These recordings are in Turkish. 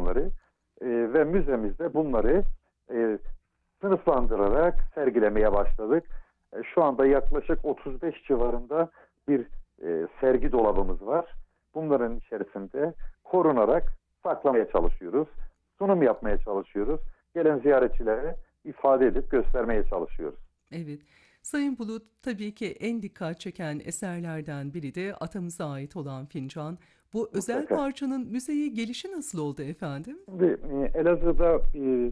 fincanları ve müzemizde bunları e, sınıflandırarak sergilemeye başladık. Şu anda yaklaşık 35 civarında bir sergi dolabımız var. Bunların içerisinde korunarak saklamaya çalışıyoruz. Sunum yapmaya çalışıyoruz. Gelen ziyaretçilere ifade edip göstermeye çalışıyoruz. Evet. Sayın Bulut, tabii ki en dikkat çeken eserlerden biri de atamıza ait olan fincan. Bu özel Mutlaka. parçanın müzeye gelişi nasıl oldu efendim? Şimdi Elazığ'da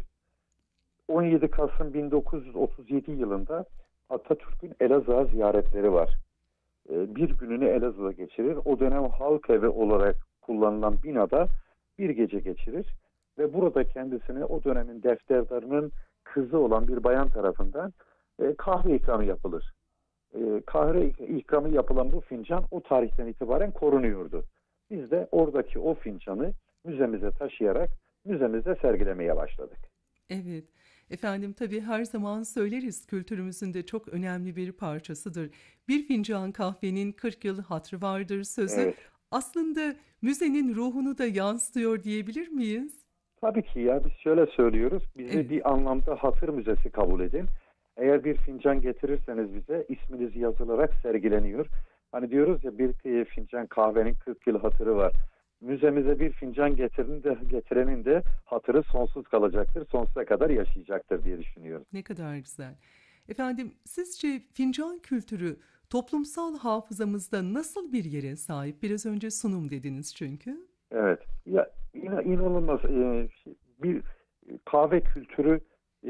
17 Kasım 1937 yılında Atatürk'ün Elazığ'a ziyaretleri var. Bir gününü Elazığ'da geçirir. O dönem halk evi olarak kullanılan binada bir gece geçirir. Ve burada kendisine o dönemin defterdarının kızı olan bir bayan tarafından kahve ikramı yapılır. Kahve ikramı yapılan bu fincan o tarihten itibaren korunuyordu. Biz de oradaki o fincanı müzemize taşıyarak müzemizde sergilemeye başladık. Evet. Efendim tabii her zaman söyleriz kültürümüzün de çok önemli bir parçasıdır. Bir fincan kahvenin 40 yıl hatırı vardır sözü. Evet. Aslında müzenin ruhunu da yansıtıyor diyebilir miyiz? Tabii ki ya biz şöyle söylüyoruz. Bizi Evet. bir anlamda hatır müzesi kabul edin. Eğer bir fincan getirirseniz bize isminiz yazılarak sergileniyor. Hani diyoruz ya bir fincan kahvenin 40 yıl hatırı var. Müzemize bir fincan getirenin de hatırı sonsuz kalacaktır. Sonsuza kadar yaşayacaktır diye düşünüyorum. Ne kadar güzel. Efendim, sizce fincan kültürü toplumsal hafızamızda nasıl bir yere sahip? Biraz önce sunum dediniz çünkü. Evet. Ya inanılmaz bir kahve kültürü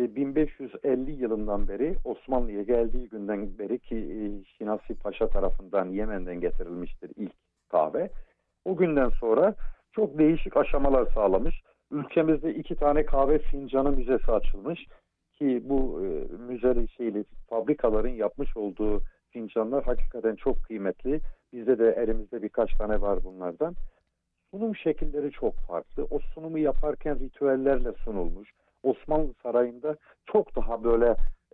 1550 yılından beri Osmanlı'ya geldiği günden beri ki Şinasi Paşa tarafından Yemen'den getirilmiştir ilk kahve. O günden sonra çok değişik aşamalar sağlamış. Ülkemizde 2 tane kahve fincanı müzesi açılmış ki bu müzeli fabrikaların yapmış olduğu fincanlar hakikaten çok kıymetli. Bizde de elimizde birkaç tane var bunlardan. Sunum şekilleri çok farklı. O sunumu yaparken ritüellerle sunulmuş. Osmanlı Sarayı'nda çok daha böyle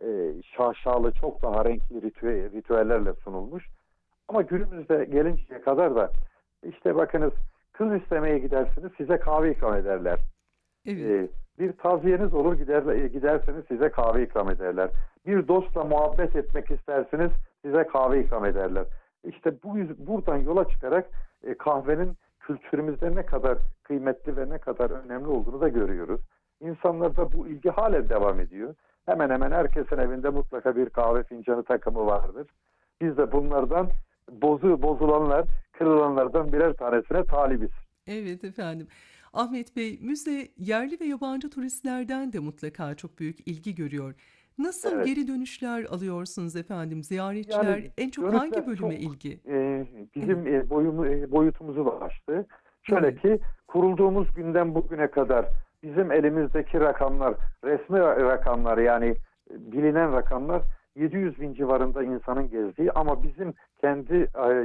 şaşalı, çok daha renkli ritüellerle sunulmuş. Ama günümüzde gelinceye kadar da işte bakınız kız istemeye gidersiniz size kahve ikram ederler. Evet. Bir tavsiyeniz olur giderseniz size kahve ikram ederler. Bir dostla muhabbet etmek istersiniz size kahve ikram ederler. İşte buradan yola çıkarak kahvenin kültürümüzde ne kadar kıymetli ve ne kadar önemli olduğunu da görüyoruz. İnsanlarda bu ilgi halen devam ediyor. Hemen hemen herkesin evinde mutlaka bir kahve fincanı takımı vardır. Biz de bunlardan bozulanlar, kırılanlardan birer tanesine talibiz. Evet efendim. Ahmet Bey, müze yerli ve yabancı turistlerden de mutlaka çok büyük ilgi görüyor. Nasıl Evet. geri dönüşler alıyorsunuz efendim? Yani Ziyaretçiler en çok dönüşler hangi bölüme çok ilgi? Evet. bizim boyutumuzu da aştı. Şöyle Evet. ki kurulduğumuz günden bugüne kadar bizim elimizdeki rakamlar, resmi rakamlar yani bilinen rakamlar 700 bin civarında insanın gezdiği ama bizim kendi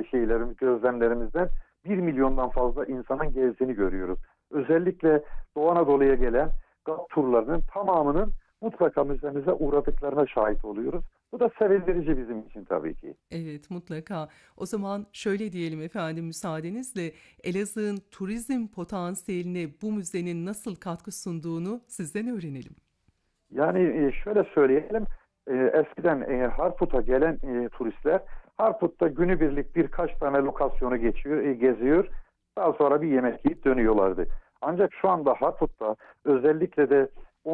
gözlemlerimizden 1 milyondan fazla insanın gezdiğini görüyoruz. Özellikle Doğu Anadolu'ya gelen GAP turlarının tamamının mutlaka müzemize uğradıklarına şahit oluyoruz. Bu da sevindirici bizim için tabii ki. Evet, mutlaka. O zaman şöyle diyelim efendim müsaadenizle Elazığ'ın turizm potansiyeline bu müzenin nasıl katkı sunduğunu sizden öğrenelim. Yani şöyle söyleyelim, eskiden Harput'a gelen turistler Harput'ta günübirlik birkaç tane lokasyonu geziyor. Daha sonra bir yemek yiyip dönüyorlardı. Ancak şu anda Harput'ta özellikle de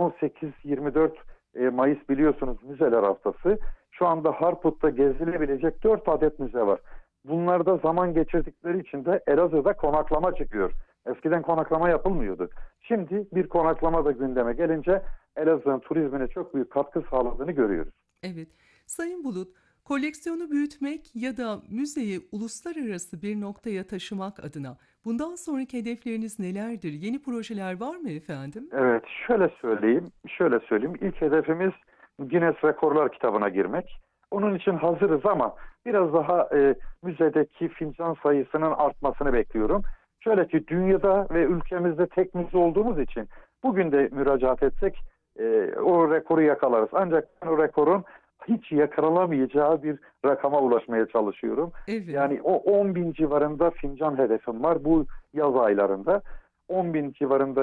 18-24 Mayıs biliyorsunuz Müzeler Haftası. Şu anda Harput'ta gezilebilecek 4 adet müze var. Bunlarda zaman geçirdikleri için de Elazığ'da konaklama çıkıyor. Eskiden konaklama yapılmıyordu. Şimdi bir konaklama da gündeme gelince Elazığ'ın turizmine çok büyük katkı sağladığını görüyoruz. Evet, Sayın Bulut, koleksiyonu büyütmek ya da müzeyi uluslararası bir noktaya taşımak adına bundan sonraki hedefleriniz nelerdir? Yeni projeler var mı efendim? Evet, şöyle söyleyeyim. İlk hedefimiz Guinness Rekorlar kitabına girmek. Onun için hazırız ama biraz daha müzedeki fincan sayısının artmasını bekliyorum. Şöyle ki dünyada ve ülkemizde tek müze olduğumuz için bugün de müracaat etsek o rekoru yakalarız. Ancak ben o rekorun hiç yakalanamayacağı bir rakama ulaşmaya çalışıyorum. Evet. Yani o 10 bin civarında fincan hedefim var bu yaz aylarında. 10 bin civarında